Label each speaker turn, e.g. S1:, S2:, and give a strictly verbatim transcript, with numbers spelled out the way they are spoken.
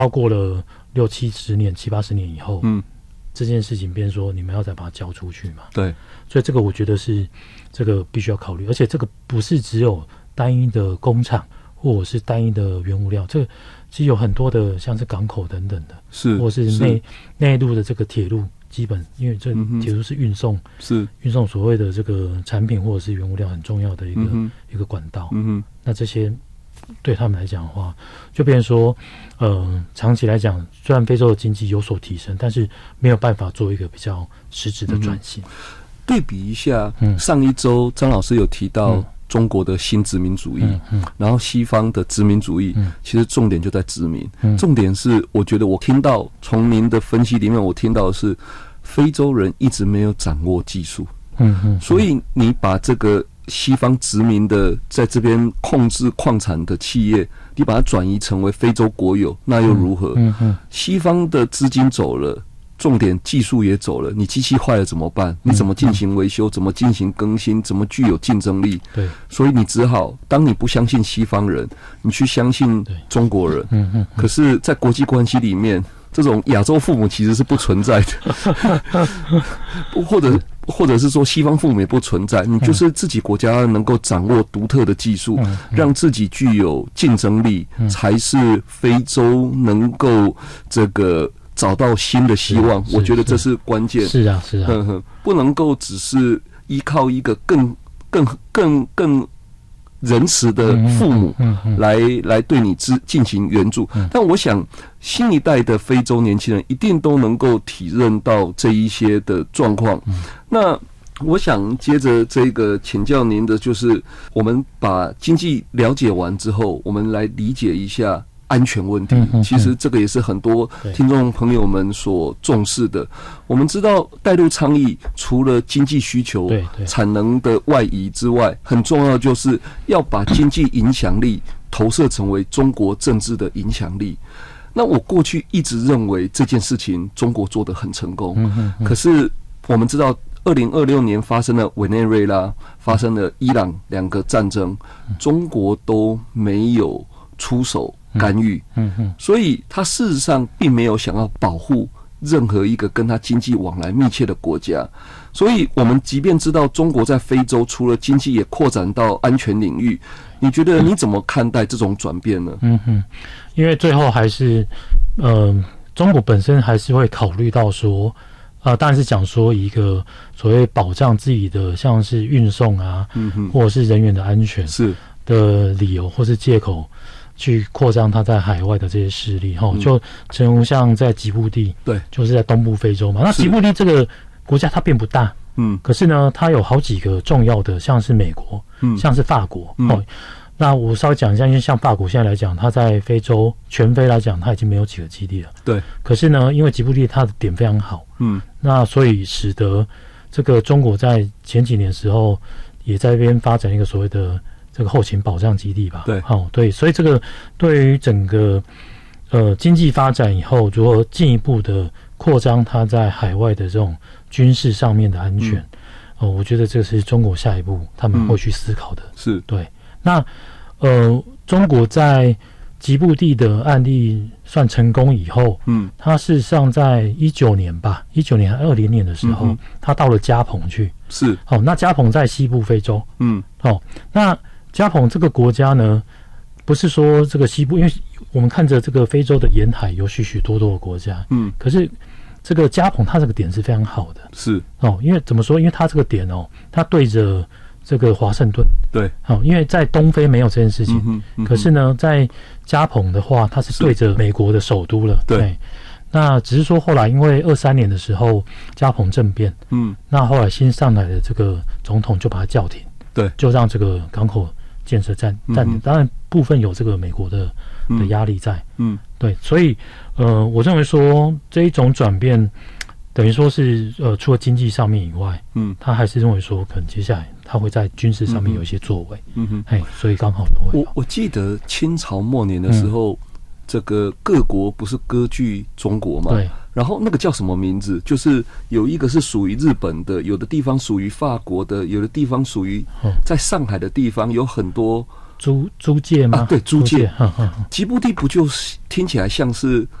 S1: 超过了六七十年、七八十年以后，
S2: 嗯，
S1: 这件事情变成说你们要再把它交出去嘛？
S2: 对，
S1: 所以这个我觉得是这个必须要考虑，而且这个不是只有单一的工厂或者是单一的原物料，这个其实有很多的像是港口等等的，
S2: 是
S1: 或者是内内陆的这个铁路，基本因为这
S2: 嗯
S1: 铁路是运送
S2: 是
S1: 运送所谓的这个产品或者是原物料很重要的一个、
S2: 嗯、
S1: 一个管道。
S2: 嗯哼，
S1: 那这些对他们来讲的话，就变成说，呃，长期来讲，虽然非洲的经济有所提升，但是没有办法做一个比较实质的转型。
S2: 嗯、对比一下，
S1: 嗯，
S2: 上一周张老师有提到。嗯中国的新殖民主义，
S1: 嗯嗯、
S2: 然后西方的殖民主义，
S1: 嗯、
S2: 其实重点就在殖民。
S1: 嗯、
S2: 重点是，我觉得我听到从您的分析里面，我听到的是非洲人一直没有掌握技术。
S1: 嗯嗯，
S2: 所以你把这个西方殖民的在这边控制矿产的企业，你把它转移成为非洲国有，那又如何？
S1: 嗯 嗯, 嗯，
S2: 西方的资金走了。重点技术也走了，你机器坏了怎么办？你怎么进行维修？怎么进行更新？怎么具有竞争力？
S1: 对，
S2: 所以你只好，当你不相信西方人，你去相信中国人。
S1: 嗯嗯。
S2: 可是，在国际关系里面，这种亚洲父母其实是不存在的，或者或者是说西方父母也不存在。你就是自己国家能够掌握独特的技术，让自己具有竞争力，才是非洲能够这个。找到新的希望，我觉得这是关键。
S1: 是啊，是啊，
S2: 呵呵，不能够只是依靠一个更、更、更、更仁慈的父母来来对你之进行援助。但我想，新一代的非洲年轻人一定都能够体认到这一些的状况。那我想接着这个请教您的，就是我们把经济了解完之后，我们来理解一下。安全问题，其实这个也是很多听众朋友们所重视的。我们知道带路倡议除了经济需求、产能的外移之外，很重要就是要把经济影响力投射成为中国政治的影响力。那我过去一直认为这件事情中国做得很成功，可是我们知道二零二六年发生了委内瑞拉、发生了伊朗两个战争，中国都没有出手干预，嗯嗯，所以他事实上并没有想要保护任何一个跟他经济往来密切的国家，所以我们即便知道中国在非洲除了经济也扩展到安全领域，你觉得你怎么看待这种转变呢？
S1: 嗯哼，因为最后还是，呃，中国本身还是会考虑到说，啊、呃，当然是讲说一个所谓保障自己的像是运送啊，嗯哼，或者是人员的安全是的理由或是借口。去扩张它在海外的这些势力，哈、嗯，就正如像在吉布地，对，就是在东部非洲嘛。那吉布地这个国家它并不大，嗯，可是呢，它有好几个重要的，像是美国，嗯，像是法国，嗯、哦。那我稍微讲一下，因为像法国现在来讲，它在非洲全非来讲，它已经没有几个基地了，对。可是呢，因为吉布地它的点非常好，嗯，那所以使得这个中国在前几年的时候也在这边发展一个所谓的。这个后勤保障基地吧，对，好、哦，对，所以这个对于整个呃经济发展以后，如何进一步的扩张它在海外的这种军事上面的安全，嗯、呃，我觉得这是中国下一步他们会去思考的，嗯、是对。那呃，中国在吉布地的案例算成功以后，嗯，它事实上在一九年吧，一九年还二零年的时候，嗯、他到了加蓬去，是，好、哦，那加蓬在西部非洲，嗯，哦，那。加蓬这个国家呢，不是说这个西部，因为我们看着这个非洲的沿海有许许多多的国家，嗯，可是这个加蓬它这个点是非常好的，是哦，因为怎么说？因为它这个点哦，它对着这个华盛顿，对，哦，因为在东非没有这件事情，嗯嗯、可是呢，在加蓬的话，它是对着美国的首都了，对。对那只是说后来因为二三年的时候加蓬政变，嗯，那后来新上来的这个总统就把它叫停，对，就让这个港口。建设暂暂停，当然部分有这个美国的的压力在，嗯，对，所以呃，我认为说这一种转变，等于说是呃，除了经济上面以外，嗯，他还是认为说，可能接下来他会在军事上面有一些作为，嗯哼，哎，所以刚好都会。
S2: 我我记得清朝末年的时候，嗯、这个各国不是割据中国嘛？对。然后那个叫什么名字？就是有一个是属于日本的，有的地方属于法国的，有的地方属于在上海的地方有很多
S1: 租租界吗？
S2: 啊，对，租界。
S1: 呵呵呵
S2: 吉布地不就是听起来像是